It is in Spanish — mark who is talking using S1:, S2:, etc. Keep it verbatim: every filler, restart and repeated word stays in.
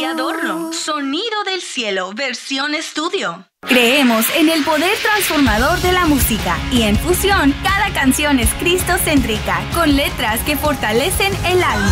S1: y adorno. Sonido del cielo, versión estudio.
S2: Creemos en el poder transformador de la música y en Fusión cada canción es cristocéntrica con letras que fortalecen el alma.